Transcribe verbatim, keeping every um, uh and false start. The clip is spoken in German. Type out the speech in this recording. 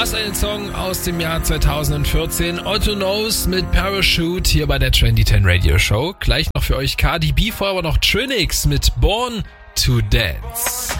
Was ein Song aus dem Jahr zweitausendvierzehn. Otto Knows mit Parachute hier bei der Trendy zehn Radio Show. Gleich noch für euch Cardi B, vorher aber noch Trinix mit Born to Dance.